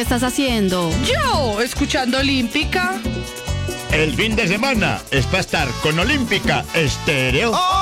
qué estás haciendo? Yo, escuchando Olímpica. El fin de semana es para estar con Olímpica Estéreo.